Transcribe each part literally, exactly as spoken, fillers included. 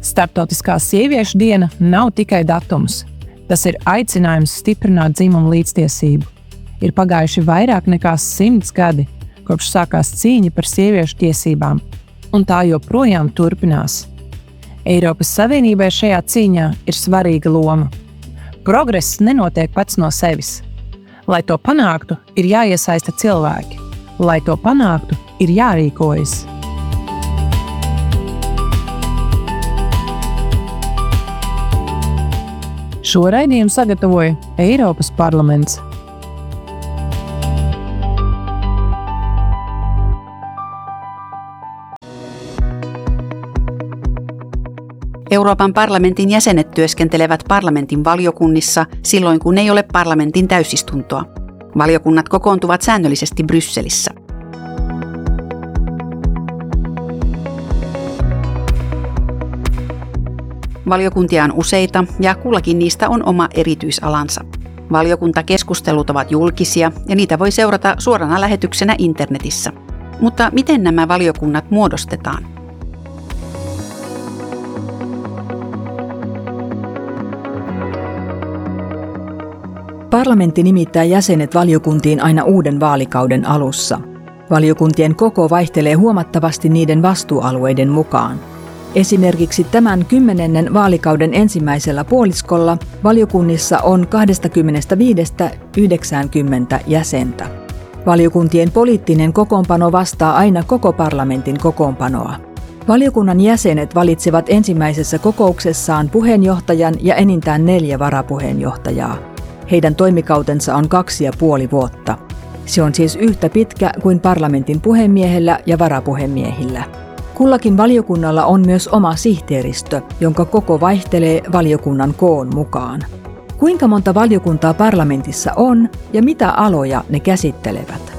Starptautiskā sieviešu diena nav tikai datums. Tas ir aicinājums stiprināt dzimumu līdztiesību. Ir pagājuši vairāk nekā simts gadi, kopš sākās cīņa par sieviešu tiesībām, un tā joprojām turpinās. Eiropas Savienībai šajā cīņā ir svarīga loma. Progress nenotiek pats no sevis. Lai to panāktu, ir jāiesaista cilvēki. Lai to panāktu, ir jārīkojas. Šo raidījumu sagatavoja Eiropas parlaments. Euroopan parlamentin jäsenet työskentelevät parlamentin valiokunnissa silloin, kun ei ole parlamentin täysistuntoa. Valiokunnat kokoontuvat säännöllisesti Brysselissä. Valiokuntia on useita ja kullakin niistä on oma erityisalansa. Valiokuntakeskustelut ovat julkisia ja niitä voi seurata suorana lähetyksenä internetissä. Mutta miten nämä valiokunnat muodostetaan? Parlamentti nimittää jäsenet valiokuntiin aina uuden vaalikauden alussa. Valiokuntien koko vaihtelee huomattavasti niiden vastuualueiden mukaan. Esimerkiksi tämän kymmenennen vaalikauden ensimmäisellä puoliskolla valiokunnissa on kaksikymmentäviisi yhdeksänkymmentä jäsentä. Valiokuntien poliittinen kokoonpano vastaa aina koko parlamentin kokoonpanoa. Valiokunnan jäsenet valitsevat ensimmäisessä kokouksessaan puheenjohtajan ja enintään neljä varapuheenjohtajaa. Heidän toimikautensa on kaksi ja puoli vuotta. Se on siis yhtä pitkä kuin parlamentin puhemiehellä ja varapuhemiehillä. Kullakin valiokunnalla on myös oma sihteeristö, jonka koko vaihtelee valiokunnan koon mukaan. Kuinka monta valiokuntaa parlamentissa on ja mitä aloja ne käsittelevät?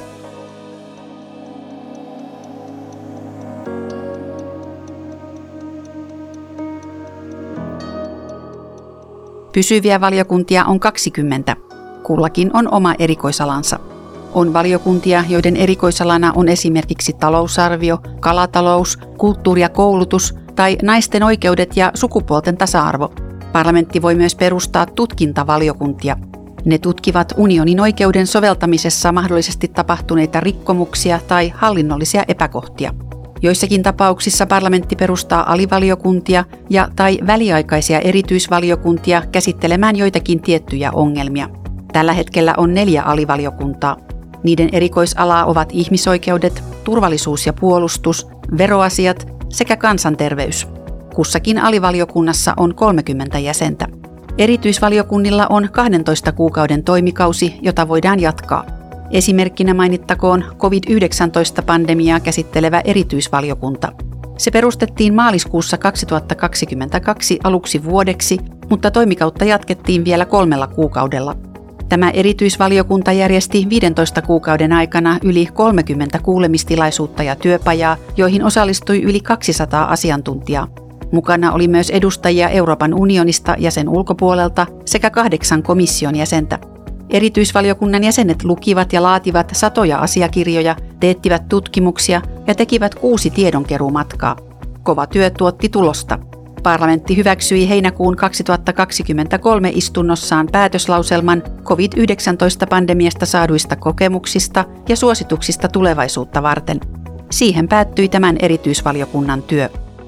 Pysyviä valiokuntia on kaksikymmentä. Kullakin on oma erikoisalansa. On valiokuntia, joiden erikoisalana on esimerkiksi talousarvio, kalatalous, kulttuuri ja koulutus tai naisten oikeudet ja sukupuolten tasa-arvo. Parlamentti voi myös perustaa tutkintavaliokuntia. Ne tutkivat unionin oikeuden soveltamisessa mahdollisesti tapahtuneita rikkomuksia tai hallinnollisia epäkohtia. Joissakin tapauksissa parlamentti perustaa alivaliokuntia ja tai väliaikaisia erityisvaliokuntia käsittelemään joitakin tiettyjä ongelmia. Tällä hetkellä on neljä alivaliokuntaa. Niiden erikoisalaa ovat ihmisoikeudet, turvallisuus ja puolustus, veroasiat sekä kansanterveys. Kussakin alivaliokunnassa on kolmekymmentä jäsentä. Erityisvaliokunnilla on kahdentoista kuukauden toimikausi, jota voidaan jatkaa. Esimerkkinä mainittakoon covid yhdeksäntoista-pandemiaa käsittelevä erityisvaliokunta. Se perustettiin maaliskuussa kaksituhattakaksikymmentäkaksi aluksi vuodeksi, mutta toimikautta jatkettiin vielä kolmella kuukaudella. Tämä erityisvaliokunta järjesti viidentoista kuukauden aikana yli kolmekymmentä kuulemistilaisuutta ja työpajaa, joihin osallistui yli kaksisataa asiantuntijaa. Mukana oli myös edustajia Euroopan unionista ja sen ulkopuolelta sekä kahdeksan komission jäsentä. Erityisvaliokunnan jäsenet lukivat ja laativat satoja asiakirjoja, teettivät tutkimuksia ja tekivät kuusi tiedonkeruumatkaa. Kova työ tuotti tulosta. Parlamentti hyväksyi heinäkuun kaksituhattakaksikymmentäkolme istunnossaan päätöslauselman covid yhdeksäntoista-pandemiasta saaduista kokemuksista ja suosituksista tulevaisuutta varten. Siihen päättyi tämän erityisvaliokunnan työ.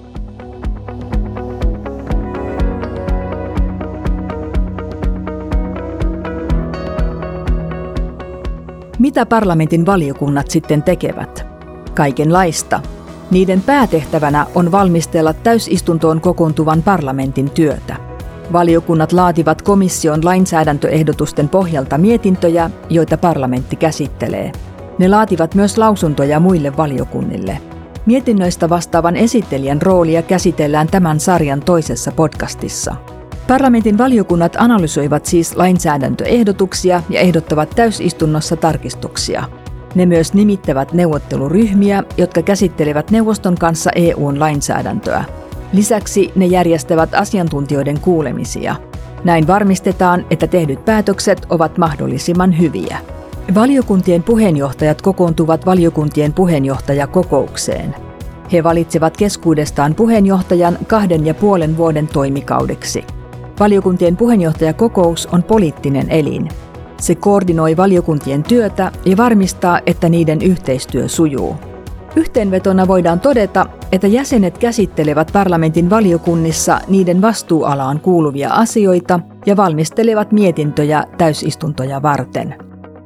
Mitä parlamentin valiokunnat sitten tekevät? Kaikenlaista. Niiden päätehtävänä on valmistella täysistuntoon kokoontuvan parlamentin työtä. Valiokunnat laativat komission lainsäädäntöehdotusten pohjalta mietintöjä, joita parlamentti käsittelee. Ne laativat myös lausuntoja muille valiokunnille. Mietinnöistä vastaavan esittelijän roolia käsitellään tämän sarjan toisessa podcastissa. Parlamentin valiokunnat analysoivat siis lainsäädäntöehdotuksia ja ehdottavat täysistunnossa tarkistuksia. Ne myös nimittävät neuvotteluryhmiä, jotka käsittelevät neuvoston kanssa E U:n lainsäädäntöä. Lisäksi ne järjestävät asiantuntijoiden kuulemisia. Näin varmistetaan, että tehdyt päätökset ovat mahdollisimman hyviä. Valiokuntien puheenjohtajat kokoontuvat valiokuntien puheenjohtajakokoukseen. He valitsevat keskuudestaan puheenjohtajan kahden ja puolen vuoden toimikaudeksi. Valiokuntien puheenjohtajakokous on poliittinen elin. Se koordinoi valiokuntien työtä ja varmistaa, että niiden yhteistyö sujuu. Yhteenvetona voidaan todeta, että jäsenet käsittelevät parlamentin valiokunnissa niiden vastuualaan kuuluvia asioita ja valmistelevat mietintöjä täysistuntoja varten.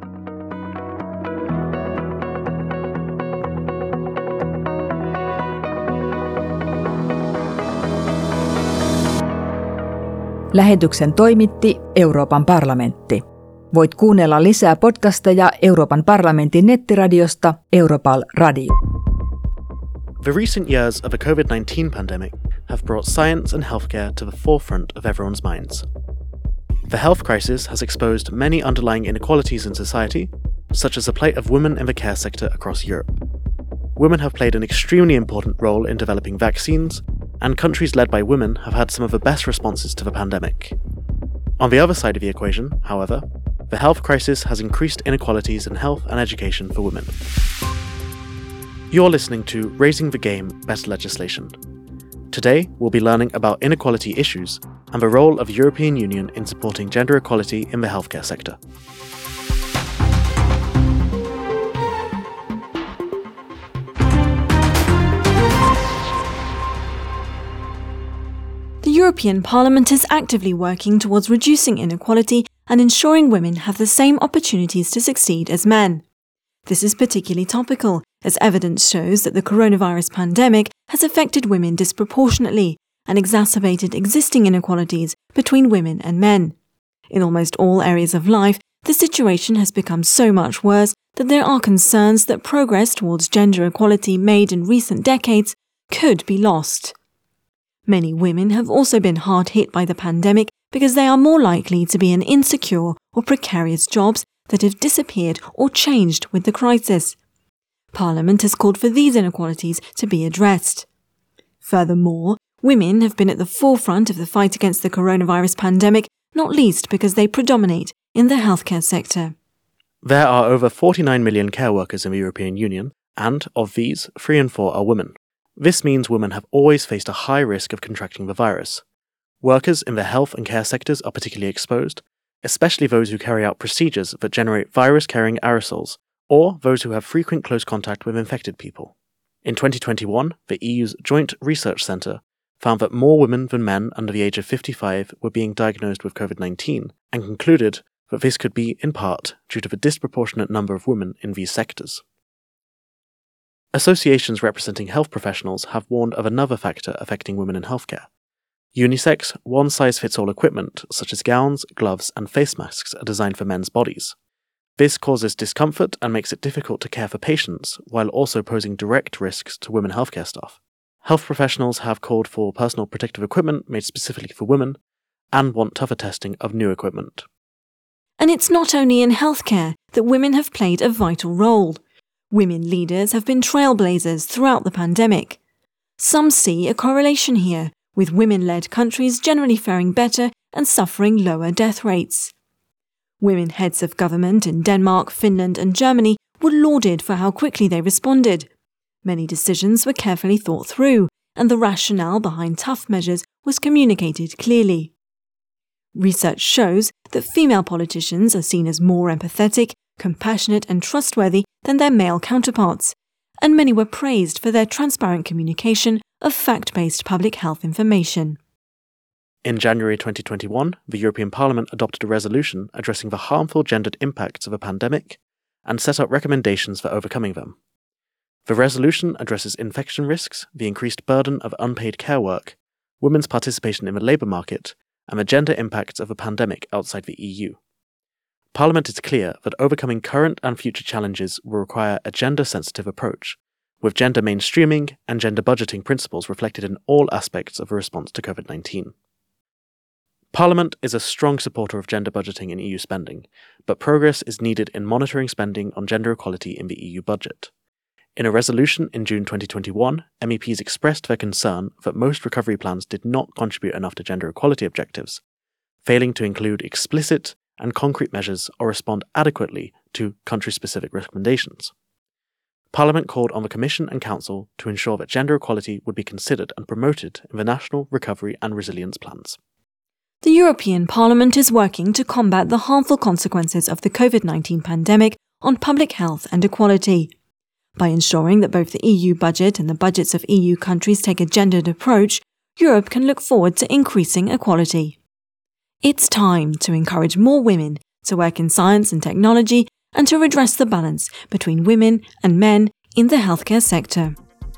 Lähetyksen toimitti Euroopan parlamentti. Voit kuunnella lisää podcasteja Euroopan parlamentin nettiradiosta Europal Radio. The recent years of the COVID nineteen pandemic have brought science and healthcare to the forefront of everyone's minds. The health crisis has exposed many underlying inequalities in society, such as the plight of women in the care sector across Europe. Women have played an extremely important role in developing vaccines, and countries led by women have had some of the best responses to the pandemic. On the other side of the equation, however, the health crisis has increased inequalities in health and education for women. You're listening to Raising the Game Better Legislation. Today, we'll be learning about inequality issues and the role of the European Union in supporting gender equality in the healthcare sector. The European Parliament is actively working towards reducing inequality and ensuring women have the same opportunities to succeed as men. This is particularly topical, as evidence shows that the coronavirus pandemic has affected women disproportionately and exacerbated existing inequalities between women and men. In almost all areas of life, the situation has become so much worse that there are concerns that progress towards gender equality made in recent decades could be lost. Many women have also been hard hit by the pandemic because they are more likely to be in insecure or precarious jobs that have disappeared or changed with the crisis. Parliament has called for these inequalities to be addressed. Furthermore, women have been at the forefront of the fight against the coronavirus pandemic, not least because they predominate in the healthcare sector. There are over forty-nine million care workers in the European Union, and of these, three in four are women. This means women have always faced a high risk of contracting the virus. Workers in the health and care sectors are particularly exposed, especially those who carry out procedures that generate virus-carrying aerosols, or those who have frequent close contact with infected people. In twenty twenty-one, the E U's Joint Research Centre found that more women than men under the age of fifty-five were being diagnosed with COVID nineteen, and concluded that this could be, in part, due to the disproportionate number of women in these sectors. Associations representing health professionals have warned of another factor affecting women in healthcare. Unisex, one-size-fits-all equipment, such as gowns, gloves, and face masks, are designed for men's bodies. This causes discomfort and makes it difficult to care for patients, while also posing direct risks to women healthcare staff. Health professionals have called for personal protective equipment made specifically for women, and want tougher testing of new equipment. And it's not only in healthcare that women have played a vital role. Women leaders have been trailblazers throughout the pandemic. Some see a correlation here, with women-led countries generally faring better and suffering lower death rates. Women heads of government in Denmark, Finland and Germany were lauded for how quickly they responded. Many decisions were carefully thought through, and the rationale behind tough measures was communicated clearly. Research shows that female politicians are seen as more empathetic, compassionate and trustworthy than their male counterparts, and many were praised for their transparent communication of fact-based public health information. In January twenty twenty-one, the European Parliament adopted a resolution addressing the harmful gendered impacts of a pandemic and set out recommendations for overcoming them. The resolution addresses infection risks, the increased burden of unpaid care work, women's participation in the labour market, and the gender impacts of a pandemic outside the E U. Parliament is clear that overcoming current and future challenges will require a gender-sensitive approach, with gender mainstreaming and gender budgeting principles reflected in all aspects of the response to COVID nineteen. Parliament is a strong supporter of gender budgeting in E U spending, but progress is needed in monitoring spending on gender equality in the E U budget. In a resolution in June twenty twenty-one, M E Ps expressed their concern that most recovery plans did not contribute enough to gender equality objectives, failing to include explicit and concrete measures or respond adequately to country-specific recommendations. Parliament called on the Commission and Council to ensure that gender equality would be considered and promoted in the national recovery and resilience plans. The European Parliament is working to combat the harmful consequences of the COVID nineteen pandemic on public health and equality. By ensuring that both the E U budget and the budgets of E U countries take a gendered approach, Europe can look forward to increasing equality. It's time to encourage more women to work in science and technology and to redress the balance between women and men in the healthcare sector.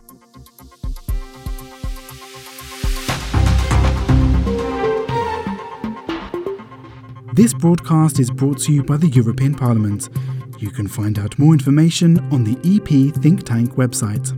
This broadcast is brought to you by the European Parliament. You can find out more information on the E P Think Tank website.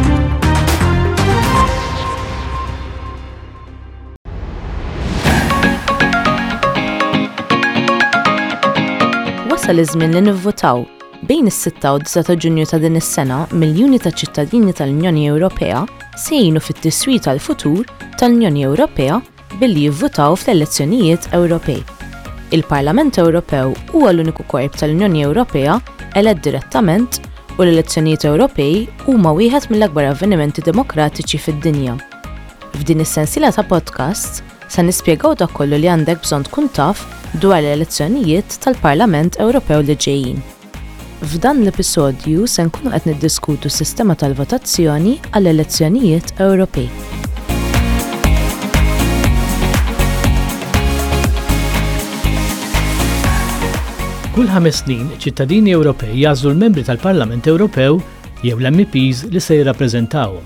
Wasal iż-żmien li nivvotaw. Bejn is-sitta u disa ta' Ġunju ta' din is-sena, miljuni ta' ċittadini tal-Unjoni Ewropea se jgħinu fit-tiswit tal-futur tal-Unjoni Ewropea billi jivvotaw fl-elezzjonijiet Ewropej. Il-Parlament Ewropew huwa l-uniku korp tal-Unjoni Ewropea elett direttament u l-elezzjonijiet Ewropej huma wieħed mill-akbar avvenimenti demokratiċi fid-dinja. F'din is-sensiela ta' podcasts se nispjegaw dak kollu li għandek bżonn tkun taf dwar l-elezzjonijiet tal-Parlament Ewropew li ġejjin. F'dan l-episodju se nkunu qed niddiskutu s-sistema tal-votazzjoni għall-elezzjonijiet Ewropej. Kull ħames snin, ċittadini Ewropej jagħżlu l-membri tal-Parlament Ewropew jew l-M Ps li se jirrappreżentawhom.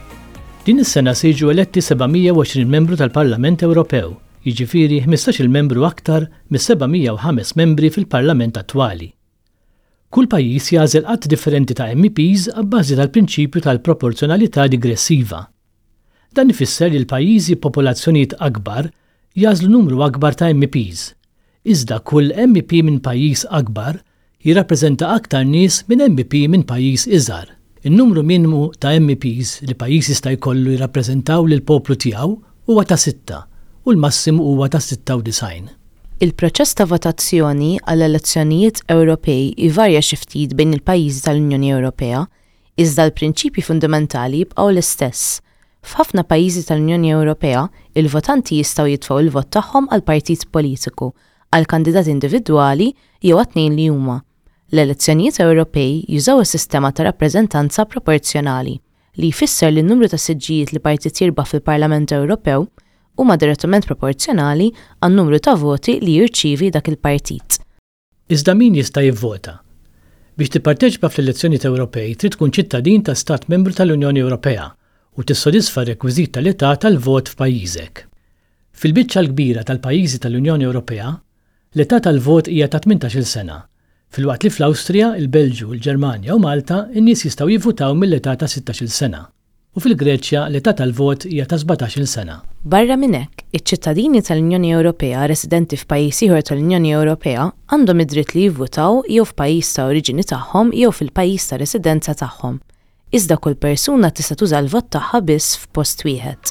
Din is-sena se jiġu eletti sebgħamija u għoxrin membru tal-Parlament Ewropew, jiġifieri ħmistax-il membru aktar mis-sebgħamija u ħames membri fil-Parlament attwali. Kull pajjiż jagħżel qatt differenti ta' M Ps abbażi tal-prinċipju tal-proporzjonalità digressiva. Dan ifisser li l-pajjiżi b'popolazzjonijiet akbar jagħżlu numru akbar ta' M Ps. Iżda kull M P minn pajjiż akbar jirrappreżenta aktar nies minn M P minn pajjiż iżgħar. In-numru minimu ta' M Ps li pajjiż jista' jkollu jirrappreżentaw lil poplu tiegħu huwa ta' sitta u l-massimu huwa ta' sitta u design. Il-proċess ta' votazzjoni għall-elezzjonijiet Ewropej ivarja xi ftit bejn il-pajjiżi tal-Unjoni Ewropea, iżda l-prinċipji fundamentali jibqgħu l-istess. F'ħafna pajjiżi tal-Unjoni Ewropea, il-votanti jistgħu jitfgħu l-vot tagħhom għal partit politiku, għal kandidat individwali jew għat-tnejn li huma. L-elezzjonijiet Ewropej jużaw is-sistema ta' rappreżentanza proporzjonali li jfisser li n-numru ta' siġġijiet li partit jirbaħ fil-Parlament Ewropew huma direttament proporzjonali għan-numru ta' voti li jirċievi dak il-partit. Iżda min jista' jivvota? Biex tipparteċipa fl-elezzjonijiet Ewropej trid tkun ċittadin ta' stat membru tal-Unjoni Ewropea u tissodisfa r-rekwiżit tal-età tal-vot f'pajjiżek. Fil-biċċa l-kbira tal-pajjiżi tal-Unjoni Ewropea, l-età tal-vot hija ta' tmintax-il sena. Filwaqt li fl-Awstrija, il-Belġju, il-Ġermanja u Malta in-nies jistgħu jivvutaw mill-età ta' sittax-il sena. U fil-Greċja l-età tal-vot hija ta' sbatax-il sena. Barra minn hekk, iċ-ċittadini tal-Unjoni Ewropea residenti f'pajjiż ieħor tal-Unjoni Ewropea għandhom id-dritt li jivvutaw jew f'pajjiż ta' oriġini tagħhom jew fil-pajjiż ta' residenza tagħhom. Iżda kull persuna tista' tuża l-vot tagħha biss f'post wieħed.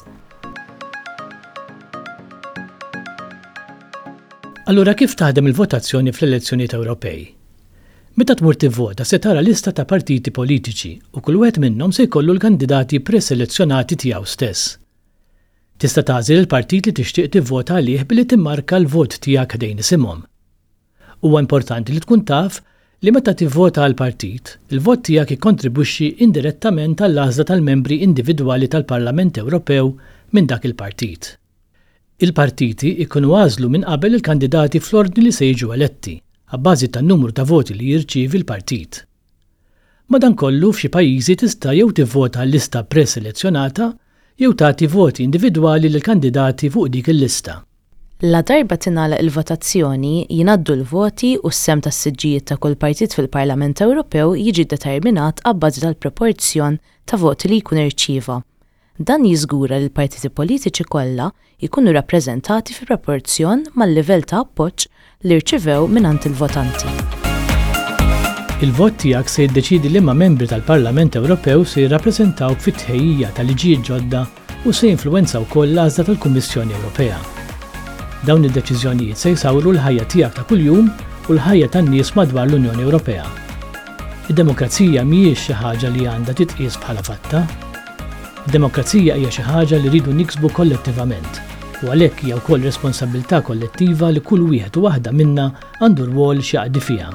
Allura kif taħdem il-votazzjoni fl-elezzjonijiet Ewropej? Meta tmur tivvota se tara lista ta' partiti politiċi u kull wieħed minnhom se jkollu l-kandidati preselezzjonati tiegħu stess. Tista' tagħżel il-partit li tixtieq tivvota għalih billi timmarka l-vot tiegħek ħdejn isimhom. Huwa importanti li tkun taf li meta tivvota għal partit, il-vot tiegħek jikkontribwixxi indirettament għall-għażla tal-membri individwali tal-Parlament Ewropew minn dak il-partit. Il-partiti jkunu għażlu minn qabel il-kandidati fl-ordni li se jiġu eletti, għabbażi tan-numru ta' voti li jirċievi l-partit. Madankollu f'xi pajjiżi tista' jew tivvota l-lista preselezzjonata jew tagħti voti individwali lil kandidati fuq dik il-lista. La darba tingħalaq il-votazzjoni jingħaddu l-voti u s-sem tas-siġġijiet ta' kull partit fil-Parlament Ewropew jiġi determinat għabbażi tal-proporzjon ta' voti li jkun irċieva. Dan jiżgura li l-partiti politiċi kollha jkunu rappreżentati fi proporzjon mal-livell ta' appoġġ li rċivew mingħand il-votanti. Il-vot tiegħek se jiddeċiedi liema membri tal-Parlament Ewropew se jirrappreżentaw fit-tħejjija tal-liġijiet ġodda u se jinfluwenzaw wkoll l-għażla tal-Kummissjoni Ewropea. Dawn id-deċiżjonijiet se jsawru l-ħajja tiegħek ta' kuljum u l-ħajja tan-nies madwar l-Unjoni Ewropea. Id-demokrazija mhijiex xi ħaġa li għandha titqies bħala fatta. Id-demokrazija hija xi ħaġa li rridu niksbu kollettivament u għalhekk hija wkoll responsabilità kollettiva li kull wieħed u waħda minnha għandu rwol x'jaqdi fiha.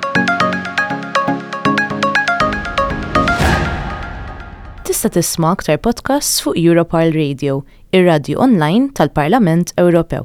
Tista' tisma' aktar podcasts fuq Europarl Radio, ir-radju online tal-Parlament Ewropew.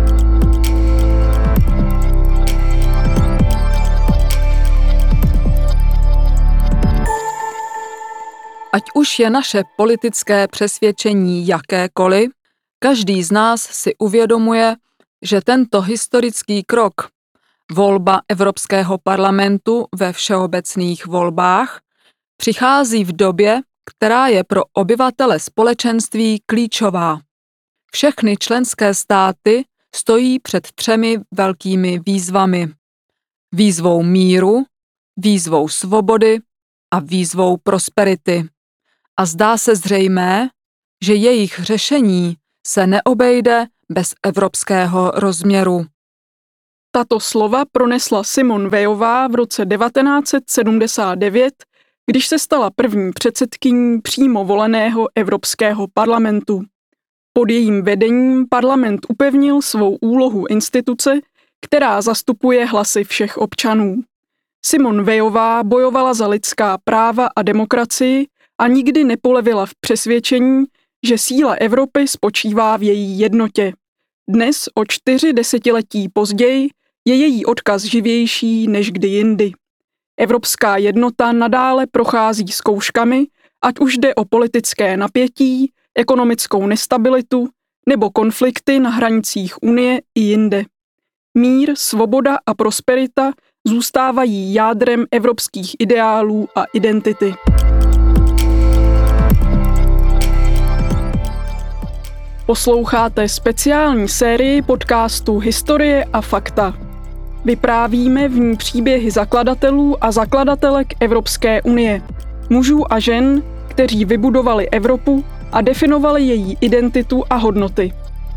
Ať už je naše politické přesvědčení jakékoliv, každý z nás si uvědomuje, že tento historický krok, volba Evropského parlamentu ve všeobecných volbách, přichází v době, která je pro obyvatele společenství klíčová. Všechny členské státy stojí před třemi velkými výzvami. Výzvou míru, výzvou svobody a výzvou prosperity. A zdá se zřejmé, že jejich řešení se neobejde bez evropského rozměru. Tato slova pronesla Simone Weillová v roce devatenáct set sedmdesát devět, když se stala první předsedkyní přímo voleného Evropského parlamentu. Pod jejím vedením parlament upevnil svou úlohu instituce, která zastupuje hlasy všech občanů. Simone Weillová bojovala za lidská práva a demokracii a nikdy nepolevila v přesvědčení, že síla Evropy spočívá v její jednotě. Dnes, o čtyři desetiletí později, je její odkaz živější než kdy jindy. Evropská jednota nadále prochází zkouškami, ať už jde o politické napětí, ekonomickou nestabilitu nebo konflikty na hranicích Unie i jinde. Mír, svoboda a prosperita zůstávají jádrem evropských ideálů a identity. Posloucháte speciální sérii podcastu Historie a fakta. Vyprávíme v ní příběhy zakladatelů a zakladatelek Evropské unie, mužů a žen, kteří vybudovali Evropu a definovali její identitu a hodnoty.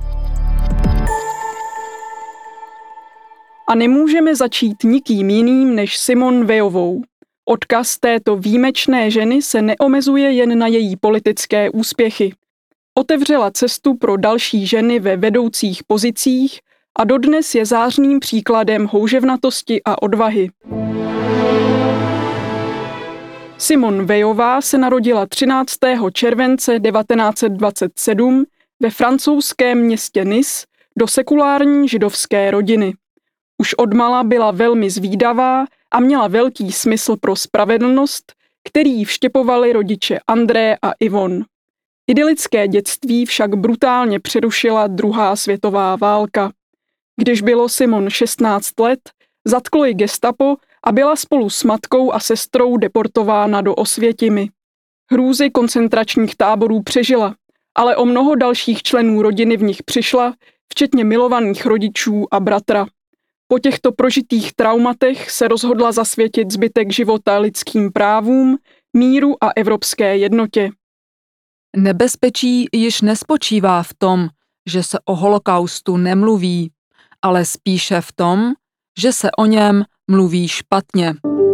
A nemůžeme začít nikým jiným než Simone Weillovou. Odkaz této výjimečné ženy se neomezuje jen na její politické úspěchy. Otevřela cestu pro další ženy ve vedoucích pozicích a dodnes je zářným příkladem houževnatosti a odvahy. Simone Weillová se narodila třináctého července devatenáct set dvacet sedm ve francouzském městě Nice do sekulární židovské rodiny. Už odmala byla velmi zvídavá a měla velký smysl pro spravedlnost, který vštěpovali rodiče André a Yvonne. Idylické dětství však brutálně přerušila druhá světová válka. Když bylo Simone šestnáct let, zatklo ji gestapo a byla spolu s matkou a sestrou deportována do Osvětimi. Hrůzy koncentračních táborů přežila, ale o mnoho dalších členů rodiny v nich přišla, včetně milovaných rodičů a bratra. Po těchto prožitých traumatech se rozhodla zasvětit zbytek života lidským právům, míru a evropské jednotě. Nebezpečí již nespočívá v tom, že se o holokaustu nemluví, ale spíše v tom, že se o něm mluví špatně.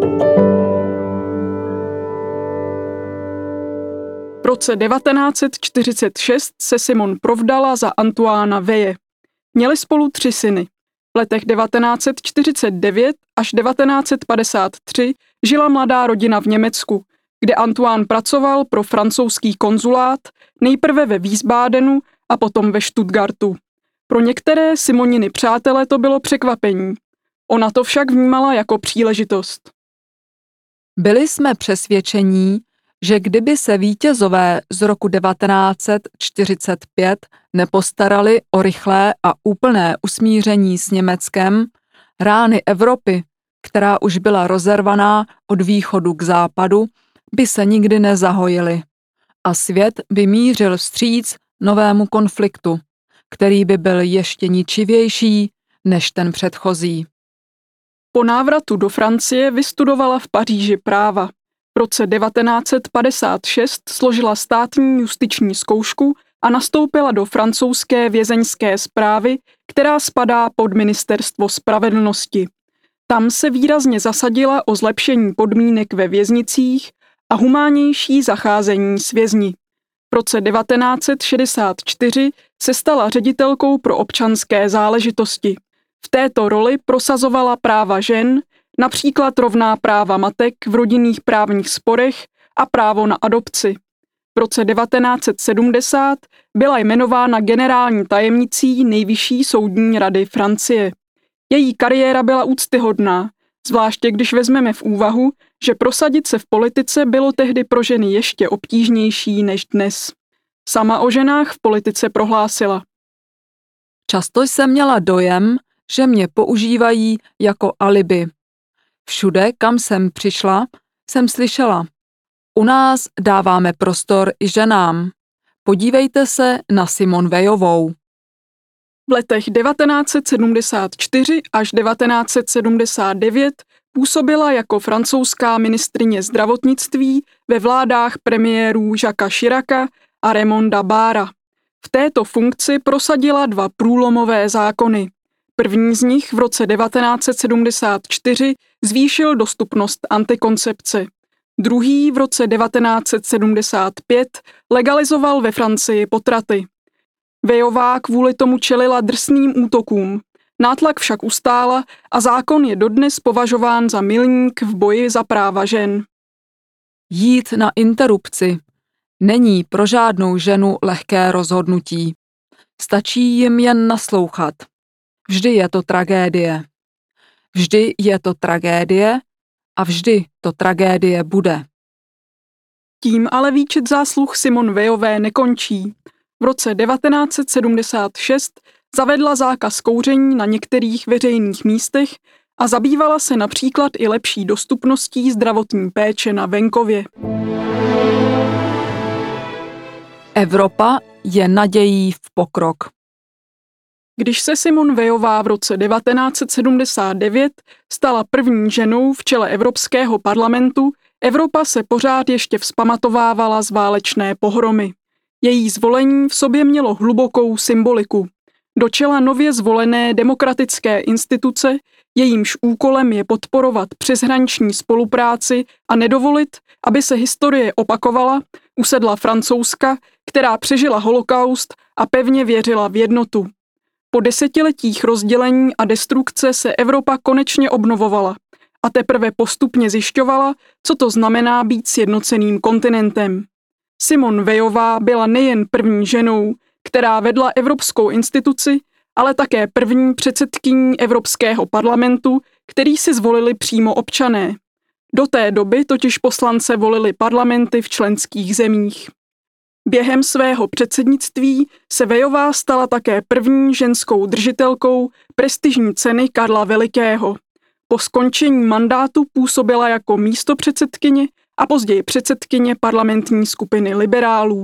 V roce devatenáct set čtyřicet šest se Simone provdala za Antoána Weje. Měli spolu tři syny. V letech devatenáct set čtyřicet devět až devatenáct set padesát tři žila mladá rodina v Německu, kde Antoine pracoval pro francouzský konzulát, nejprve ve Wiesbadenu a potom ve Stuttgartu. Pro některé Simoniny přátele to bylo překvapení. Ona to však vnímala jako příležitost. Byli jsme přesvědčení, že kdyby se vítězové z roku devatenáct set čtyřicet pět nepostarali o rychlé a úplné usmíření s Německem, rány Evropy, která už byla rozervaná od východu k západu, by se nikdy nezahojily a svět by mířil vstříc novému konfliktu, který by byl ještě ničivější než ten předchozí. Po návratu do Francie vystudovala v Paříži práva. V roce devatenáct set padesát šest složila státní justiční zkoušku a nastoupila do francouzské vězeňské správy, která spadá pod ministerstvo spravedlnosti. Tam se výrazně zasadila o zlepšení podmínek ve věznicích a humánnější zacházení s vězni. V roce devatenáct set šedesát čtyři se stala ředitelkou pro občanské záležitosti. V této roli prosazovala práva žen, například rovná práva matek v rodinných právních sporech a právo na adopci. V roce devatenáct set sedmdesát byla jmenována generální tajemnicí Nejvyšší soudní rady Francie. Její kariéra byla úctyhodná, zvláště když vezmeme v úvahu, že prosadit se v politice bylo tehdy pro ženy ještě obtížnější než dnes. Sama o ženách v politice prohlásila: Často jsem měla dojem, že mě používají jako alibi. Všude, kam jsem přišla, jsem slyšela: u nás dáváme prostor i ženám. Podívejte se na Simone Weillovou. V letech devatenáct set sedmdesát čtyři až devatenáct set sedmdesát devět působila jako francouzská ministryně zdravotnictví ve vládách premiérů Jacquesa Chiraca a Raymonda Barra. V této funkci prosadila dva průlomové zákony. První z nich v roce devatenáct set sedmdesát čtyři zvýšil dostupnost antikoncepce. Druhý v roce devatenáct set sedmdesát pět legalizoval ve Francii potraty. Weillová kvůli tomu čelila drsným útokům. Nátlak však ustála a zákon je dodnes považován za milník v boji za práva žen. Jít na interrupci není pro žádnou ženu lehké rozhodnutí. Stačí jim jen naslouchat. Vždy je to tragédie. Vždy je to tragédie a vždy to tragédie bude. Tím ale výčet zásluh Simone Weillové nekončí. V roce devatenáct set sedmdesát šest zavedla zákaz kouření na některých veřejných místech a zabývala se například i lepší dostupností zdravotní péče na venkově. Evropa je nadějí v pokrok. Když se Simone Weillová v roce devatenáct set sedmdesát devět stala první ženou v čele Evropského parlamentu, Evropa se pořád ještě vzpamatovávala z válečné pohromy. Její zvolení v sobě mělo hlubokou symboliku. Do čela nově zvolené demokratické instituce, jejímž úkolem je podporovat přeshraniční spolupráci a nedovolit, aby se historie opakovala, usedla Francouzska, která přežila holokaust a pevně věřila v jednotu. Po desetiletích rozdělení a destrukce se Evropa konečně obnovovala a teprve postupně zjišťovala, co to znamená být sjednoceným kontinentem. Simone Weillová byla nejen první ženou, která vedla evropskou instituci, ale také první předsedkyní Evropského parlamentu, který si zvolili přímo občané. Do té doby totiž poslance volili parlamenty v členských zemích. Během svého předsednictví se Weillová stala také první ženskou držitelkou prestižní ceny Karla Velikého. Po skončení mandátu působila jako místopředsedkyně a později předsedkyně parlamentní skupiny liberálů.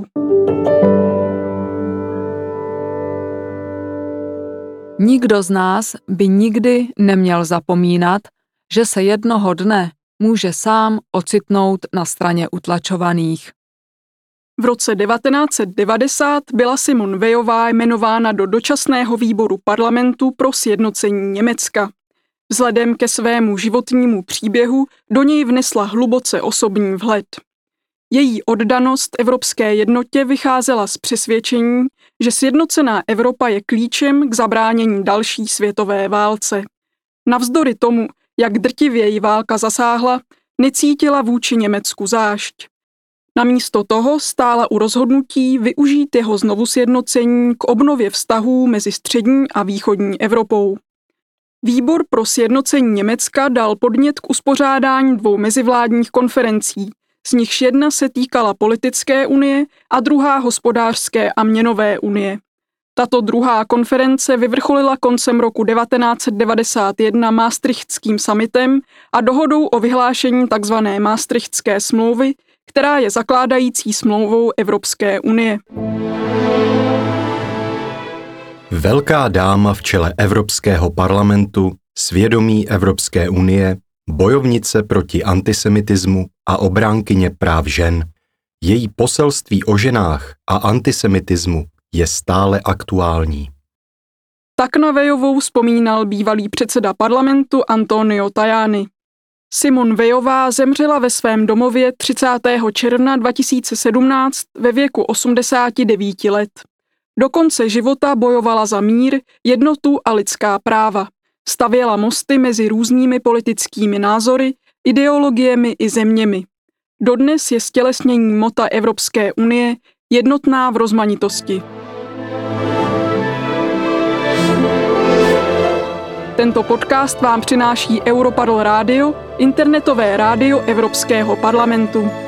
Nikdo z nás by nikdy neměl zapomínat, že se jednoho dne může sám ocitnout na straně utlačovaných. V roce devatenáct set devadesát byla Simone Weillová jmenována do dočasného výboru parlamentu pro sjednocení Německa. Vzhledem ke svému životnímu příběhu do něj vnesla hluboce osobní vhled. Její oddanost evropské jednotě vycházela z přesvědčení, že sjednocená Evropa je klíčem k zabránění další světové válce. Navzdory tomu, jak drtivě ji válka zasáhla, necítila vůči Německu zášť. Namísto toho stála u rozhodnutí využít jeho znovusjednocení k obnově vztahů mezi střední a východní Evropou. Výbor pro sjednocení Německa dal podnět k uspořádání dvou mezivládních konferencí, z nichž jedna se týkala politické unie a druhá hospodářské a měnové unie. Tato druhá konference vyvrcholila koncem roku devatenáct set devadesát jedna Maastrichtským summitem a dohodou o vyhlášení tzv. Maastrichtské smlouvy, která je zakládající smlouvou Evropské unie. Velká dáma v čele Evropského parlamentu, svědomí Evropské unie, bojovnice proti antisemitismu a obránkyně práv žen. Její poselství o ženách a antisemitismu je stále aktuální. Tak na Vejovou vzpomínal bývalý předseda parlamentu Antonio Tajani. Simone Vejová zemřela ve svém domově třicátého června dva tisíce sedmnáct ve věku osmdesáti devíti let. Do konce života bojovala za mír, jednotu a lidská práva. Stavěla mosty mezi různými politickými názory, ideologiemi i zeměmi. Dodnes je stělesněním mota Evropské unie jednotná v rozmanitosti. Tento podcast vám přináší Europarl Radio, internetové rádio Evropského parlamentu.